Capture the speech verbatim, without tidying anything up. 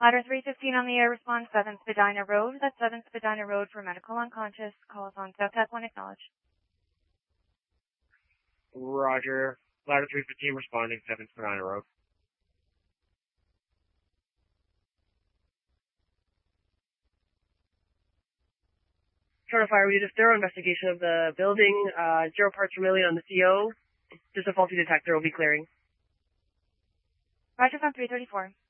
Ladder three fifteen on the air, response seventh Spadina Road. That's seventh Spadina Road for medical unconscious. Calls on South Tap one acknowledged. Roger. Ladder three fifteen responding, seventh Spadina Road. Toronto Fire, we did a thorough investigation of the building. Uh, zero parts per million on the C O. Just a faulty detector will be clearing. Roger from three thirty-four.